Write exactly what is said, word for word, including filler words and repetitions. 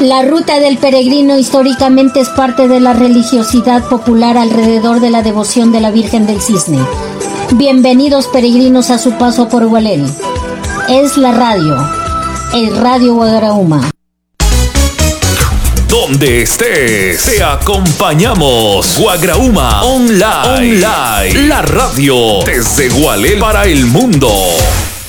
La ruta del peregrino históricamente es parte de la religiosidad popular alrededor de la devoción de la Virgen del Cisne. Bienvenidos peregrinos a su paso por Hualén. Es la radio, el Radio Guagrauma. Donde estés, te acompañamos. Guagrauma Online. Online. La radio desde Gualén para el mundo.